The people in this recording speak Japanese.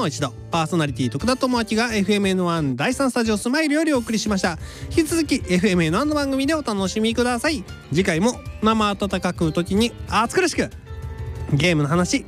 もう一度、パーソナリティ徳田智明が FMN1 第3スタジオスマイルよりお送りしました。引き続き FMN1 の番組でお楽しみください。次回も生温かく時に暑苦しくゲームの話